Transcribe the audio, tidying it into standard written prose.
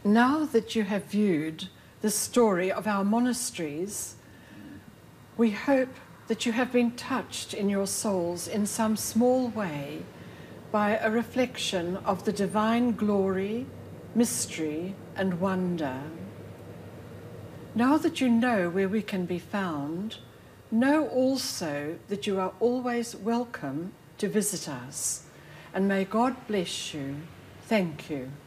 Now that you have viewed the story of our monasteries, we hope that you have been touched in your souls in some small way by a reflection of the divine glory, mystery, and wonder. Now that you know where we can be found, know also that you are always welcome to visit us, and may God bless you. Thank you.